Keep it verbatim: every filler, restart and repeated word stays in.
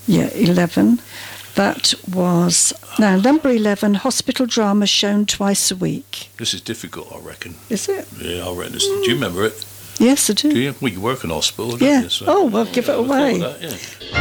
Yeah, eleven. That was... Now, number eleven, hospital drama shown twice a week. This is difficult, I reckon. Is it? Yeah, I reckon. This, do you remember it? Yes, I do. Do you? Well, you work in hospital, don't Yeah. you? So, Oh, well, give it yeah, away. That, yeah.